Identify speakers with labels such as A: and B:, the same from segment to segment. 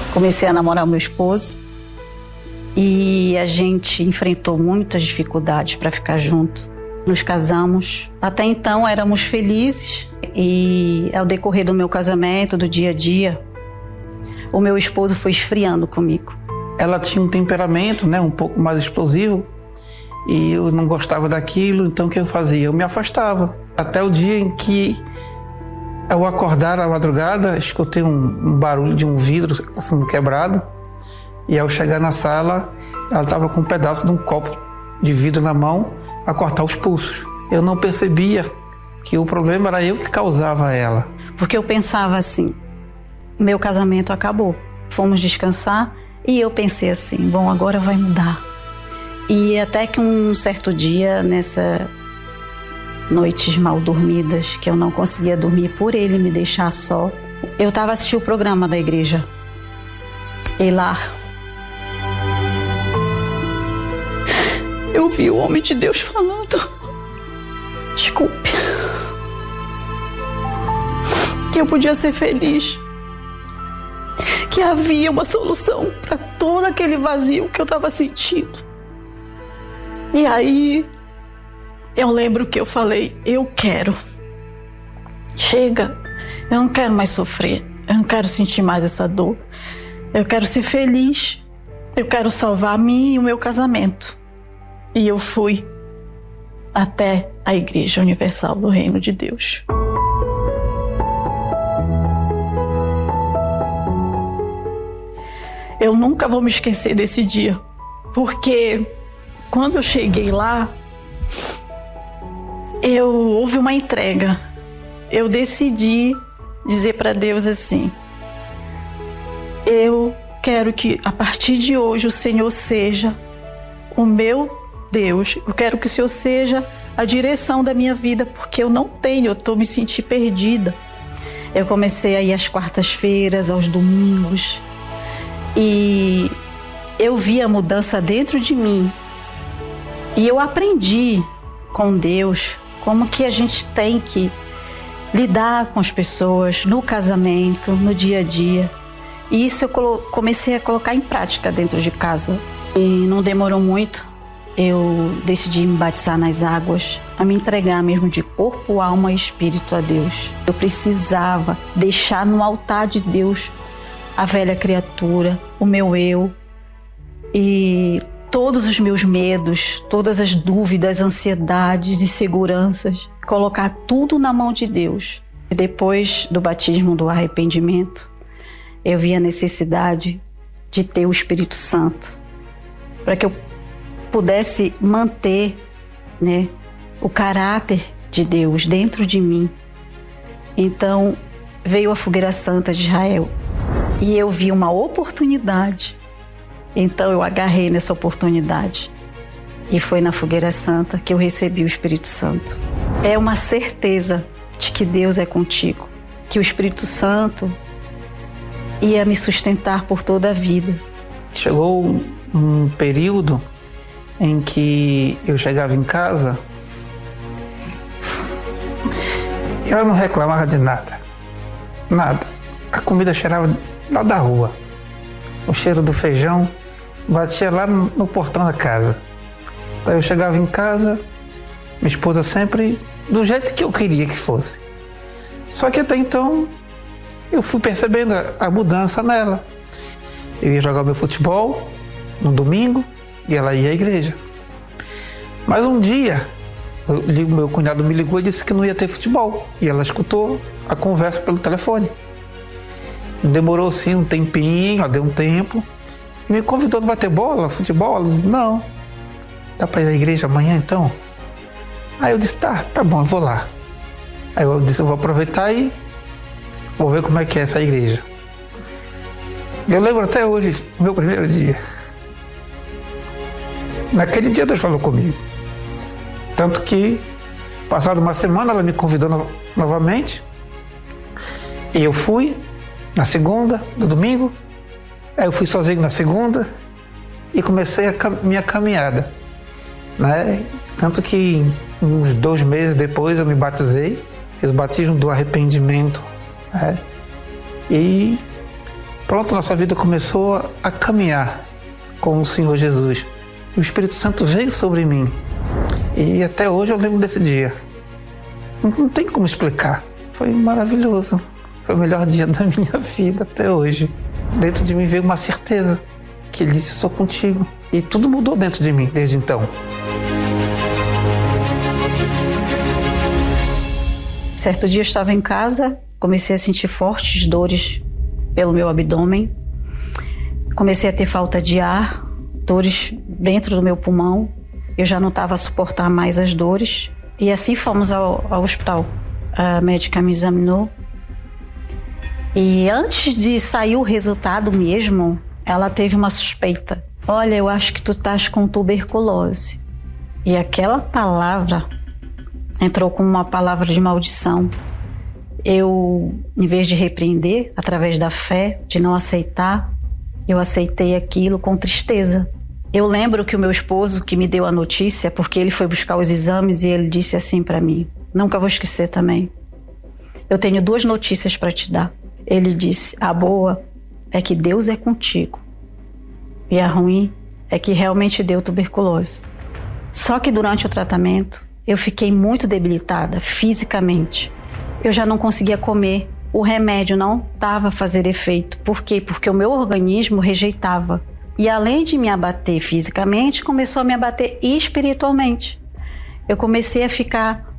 A: Comecei a namorar o meu esposo e a gente enfrentou muitas dificuldades para ficar junto. Nos casamos. Até então éramos felizes e ao decorrer do meu casamento, do dia a dia, o meu esposo foi esfriando comigo.
B: Ela tinha um temperamento, um pouco mais explosivo e eu não gostava daquilo, então o que eu fazia? Eu me afastava. Até o dia em que ao acordar à madrugada, escutei um barulho de um vidro sendo quebrado e ao chegar na sala, ela estava com um pedaço de um copo de vidro na mão a cortar os pulsos. Eu não percebia que o problema era eu que causava a ela.
A: Porque eu pensava assim, meu casamento acabou, fomos descansar e eu pensei assim, bom, agora vai mudar. E até que um certo dia, nessa noites mal dormidas, que eu não conseguia dormir por ele me deixar só, eu estava assistindo o programa da igreja. E lá eu vi o homem de Deus falando, desculpe, que eu podia ser feliz, que havia uma solução para todo aquele vazio que eu estava sentindo. E aí eu lembro que eu falei, eu quero, chega, eu não quero mais sofrer, eu não quero sentir mais essa dor, eu quero ser feliz, eu quero salvar a mim e o meu casamento. E eu fui até a Igreja Universal do Reino de Deus. Eu nunca vou me esquecer desse dia, porque quando eu cheguei lá, houve uma entrega. Eu decidi dizer para Deus assim, eu quero que a partir de hoje o Senhor seja o meu Deus, eu quero que o Senhor seja a direção da minha vida, porque eu não tenho, eu estou me sentindo perdida. Eu comecei a ir às quartas-feiras, aos domingos, e eu vi a mudança dentro de mim. E eu aprendi com Deus como que a gente tem que lidar com as pessoas no casamento, no dia a dia. E isso eu comecei a colocar em prática dentro de casa. E não demorou muito. Eu decidi me batizar nas águas, a me entregar mesmo de corpo, alma e espírito a Deus. Eu precisava deixar no altar de Deus a velha criatura, o meu eu e todos os meus medos, todas as dúvidas, ansiedades, inseguranças, colocar tudo na mão de Deus. E depois do batismo do arrependimento, eu vi a necessidade de ter o Espírito Santo para que eu pudesse manter, o caráter de Deus dentro de mim. Então veio a Fogueira Santa de Israel e eu vi uma oportunidade. Então eu agarrei nessa oportunidade e foi na Fogueira Santa que eu recebi o Espírito Santo. É uma certeza de que Deus é contigo, que o Espírito Santo ia me sustentar por toda a vida.
B: Chegou um período em que eu chegava em casa e ela não reclamava de nada. Nada. A comida cheirava lá da rua. O cheiro do feijão batia lá no portão da casa. Daí eu chegava em casa, minha esposa sempre do jeito que eu queria que fosse. Só que até então eu fui percebendo a mudança nela. Eu ia jogar meu futebol no domingo e ela ia à igreja. Mas um dia, meu cunhado me ligou e disse que não ia ter futebol. E ela escutou a conversa pelo telefone. Demorou sim um tempinho, deu um tempo. E me convidou, não vai ter bola, futebol? Eu disse, não. Dá para ir à igreja amanhã então? Aí eu disse, tá bom, eu vou lá. Aí eu disse, eu vou aproveitar e vou ver como é que é essa igreja. Eu lembro até hoje, o meu primeiro dia. Naquele dia Deus falou comigo. Tanto que, passada uma semana, ela me convidou novamente. E eu fui na segunda, no domingo. Aí eu fui sozinho na segunda e comecei a minha caminhada. Tanto que uns 2 meses depois eu me batizei. Fiz o batismo do arrependimento. E Pronto, nossa vida começou a caminhar com o Senhor Jesus. O Espírito Santo veio sobre mim. E até hoje eu lembro desse dia. Não tem como explicar. Foi maravilhoso. Foi o melhor dia da minha vida até hoje. Dentro de mim veio uma certeza que Ele disse: sou contigo. E tudo mudou dentro de mim desde então.
A: Certo dia eu estava em casa, comecei a sentir fortes dores pelo meu abdômen. Comecei a ter falta de ar, dores dentro do meu pulmão. Eu já não estava a suportar mais as dores. E assim fomos ao hospital. A médica me examinou. E antes de sair o resultado mesmo, ela teve uma suspeita. Olha, eu acho que tu estás com tuberculose. E aquela palavra entrou como uma palavra de maldição. Eu, em vez de repreender, através da fé, de não aceitar, eu aceitei aquilo com tristeza. Eu lembro que o meu esposo, que me deu a notícia, porque ele foi buscar os exames e ele disse assim para mim, nunca vou esquecer também, eu tenho 2 notícias para te dar. Ele disse, a boa é que Deus é contigo e a ruim é que realmente deu tuberculose. Só que durante o tratamento eu fiquei muito debilitada fisicamente. Eu já não conseguia comer. O remédio não estava a fazer efeito. Por quê? Porque o meu organismo rejeitava. E além de me abater fisicamente, começou a me abater espiritualmente. Eu comecei a ficar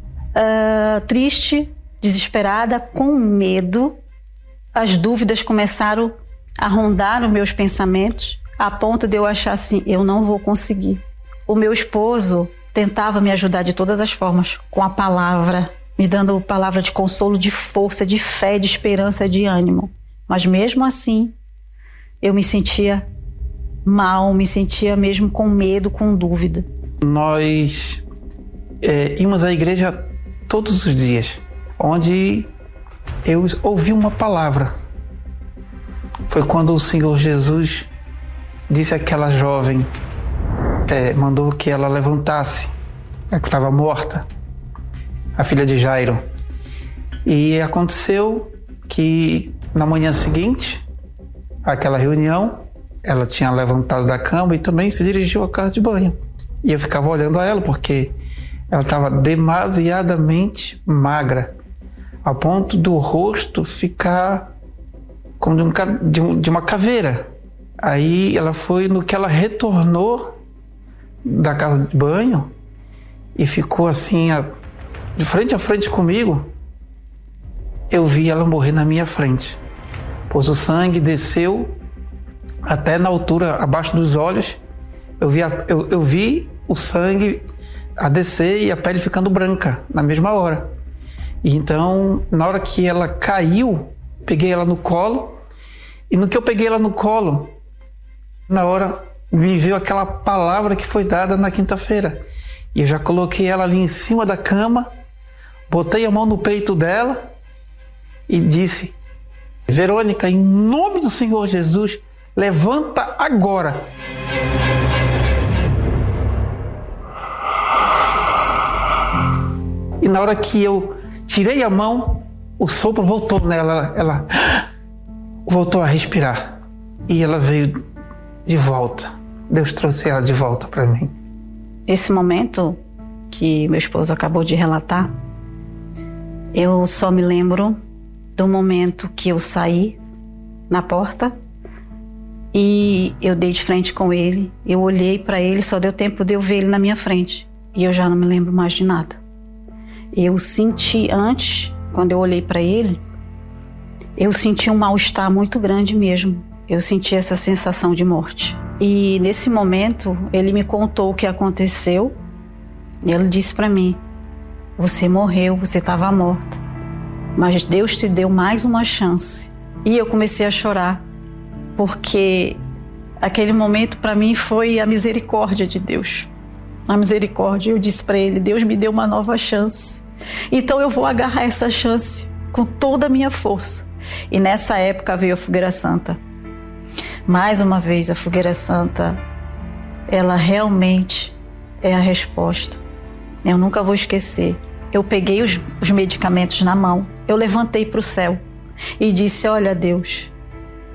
A: triste, desesperada, com medo. As dúvidas começaram a rondar os meus pensamentos, a ponto de eu achar assim, eu não vou conseguir. O meu esposo tentava me ajudar de todas as formas, com a palavra, me dando palavra de consolo, de força, de fé, de esperança, de ânimo. Mas mesmo assim, eu me sentia mal, me sentia mesmo com medo, com dúvida.
B: Nós íamos à igreja todos os dias, onde eu ouvi uma palavra. Foi quando o Senhor Jesus disse àquela jovem, mandou que ela levantasse, ela que estava morta, a filha de Jairo. E aconteceu que na manhã seguinte, àquela reunião, ela tinha levantado da cama e também se dirigiu à casa de banho. E eu ficava olhando a ela porque ela estava demasiadamente magra, a ponto do rosto ficar como de uma caveira. Aí ela foi no que ela retornou da casa de banho e ficou assim, de frente a frente comigo. Eu vi ela morrer na minha frente, pois o sangue desceu até na altura, abaixo dos olhos. Eu vi o sangue a descer e a pele ficando branca na mesma hora. E então, na hora que ela caiu, peguei ela no colo, e no que eu peguei ela no colo, na hora me veio aquela palavra que foi dada na quinta-feira. E eu já coloquei ela ali em cima da cama, botei a mão no peito dela e disse, Verônica, em nome do Senhor Jesus, levanta agora. E na hora que eu tirei a mão, o sopro voltou nela, ela voltou a respirar. E ela veio de volta. Deus trouxe ela de volta para mim.
A: Esse momento que meu esposo acabou de relatar, eu só me lembro do momento que eu saí na porta e eu dei de frente com ele. Eu olhei para ele, só deu tempo de eu ver ele na minha frente. E eu já não me lembro mais de nada. Eu senti antes, quando eu olhei para ele, eu senti um mal-estar muito grande mesmo. Eu senti essa sensação de morte. E nesse momento, ele me contou o que aconteceu. E ele disse para mim, você morreu, você estava morta. Mas Deus te deu mais uma chance. E eu comecei a chorar, porque aquele momento para mim foi a misericórdia de Deus. A misericórdia. Eu disse para ele, Deus me deu uma nova chance. Então eu vou agarrar essa chance com toda a minha força. E nessa época veio a Fogueira Santa. Mais uma vez, a Fogueira Santa, ela realmente é a resposta. Eu nunca vou esquecer. Eu peguei os medicamentos na mão, eu levantei para o céu e disse, olha Deus,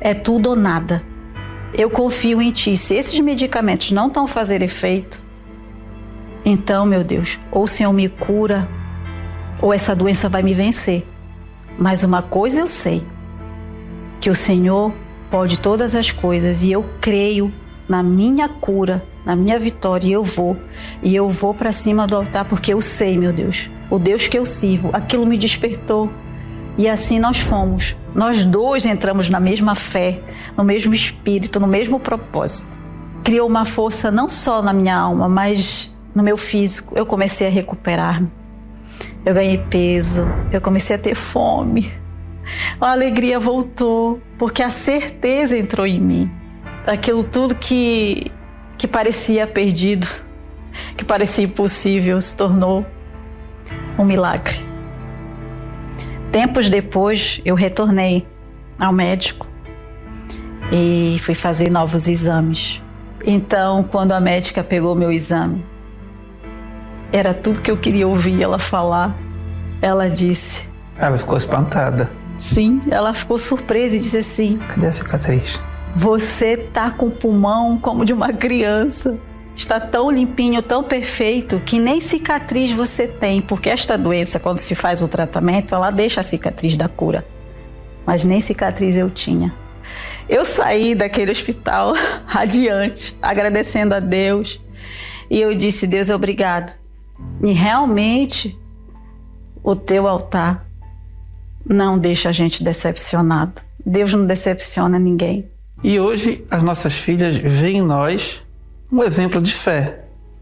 A: É tudo ou nada. Eu confio em Ti. Se esses medicamentos não estão fazendo efeito, então, meu Deus, ou o Senhor me cura, ou essa doença vai me vencer. Mas uma coisa eu sei, que o Senhor pode todas as coisas, e eu creio na minha cura, na minha vitória, e eu vou para cima do altar, porque eu sei, meu Deus, o Deus que eu sirvo, aquilo me despertou, e assim nós fomos. Nós dois entramos na mesma fé, no mesmo espírito, no mesmo propósito. Criou uma força não só na minha alma, mas no meu físico. Eu comecei a recuperar-me. Eu ganhei peso, eu comecei a ter fome. A alegria voltou, porque a certeza entrou em mim. Aquilo tudo que parecia perdido, que parecia impossível, se tornou um milagre. Tempos depois, eu retornei ao médico e fui fazer novos exames. Então, quando a médica pegou meu exame, era tudo que eu queria ouvir ela falar. Ela disse...
B: Ela ficou espantada.
A: Sim, ela ficou surpresa e disse assim...
B: Cadê a cicatriz?
A: Você tá com o pulmão como de uma criança. Está tão limpinho, tão perfeito, que nem cicatriz você tem. Porque esta doença, quando se faz o tratamento, ela deixa a cicatriz da cura. Mas nem cicatriz eu tinha. Eu saí daquele hospital radiante, agradecendo a Deus. E eu disse, Deus, obrigado. E realmente, o teu altar não deixa a gente decepcionado. Deus não decepciona ninguém.
B: E hoje as nossas filhas veem em nós um exemplo de fé.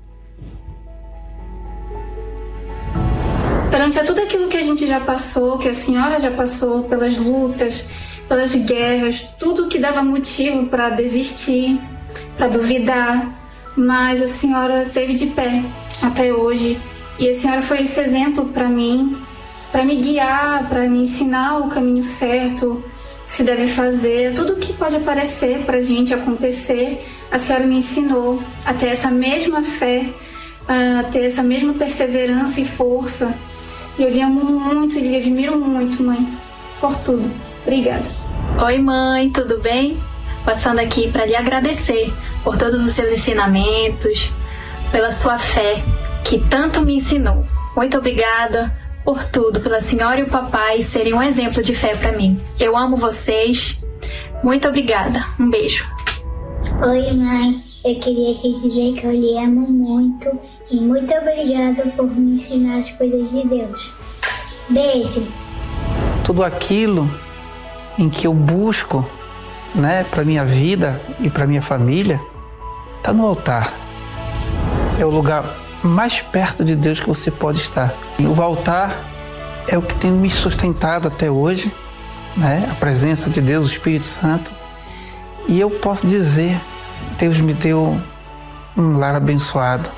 C: Perante a tudo aquilo que a gente já passou, que a senhora já passou, pelas lutas, pelas guerras, tudo que dava motivo para desistir, para duvidar, mas a senhora esteve de pé até hoje. E a senhora foi esse exemplo para mim, para me guiar, para me ensinar o caminho certo, se deve fazer, tudo que pode aparecer para a gente acontecer, a senhora me ensinou a ter essa mesma fé, a ter essa mesma perseverança e força. E eu lhe amo muito e lhe admiro muito, mãe, por tudo. Obrigada.
D: Oi, mãe, tudo bem? Passando aqui para lhe agradecer por todos os seus ensinamentos, pela sua fé, que tanto me ensinou. Muito obrigada por tudo, pela senhora e o papai serem um exemplo de fé para mim. Eu amo vocês. Muito obrigada. Um beijo.
E: Oi, mãe. Eu queria te dizer que eu lhe amo muito e muito obrigada por me ensinar as coisas de Deus. Beijo.
B: Tudo aquilo em que eu busco, para minha vida e para minha família, está no altar. É o lugar mais perto de Deus que você pode estar. E o altar é o que tem me sustentado até hoje, a presença de Deus, o Espírito Santo. E eu posso dizer, Deus me deu um lar abençoado,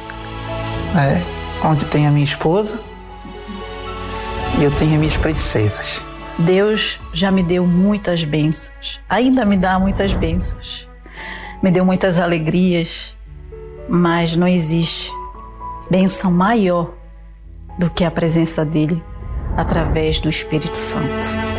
B: onde tem a minha esposa e eu tenho as minhas princesas.
A: Deus já me deu muitas bênçãos, ainda me dá muitas bênçãos. Me deu muitas alegrias, mas não existe bênção maior do que a presença dele através do Espírito Santo.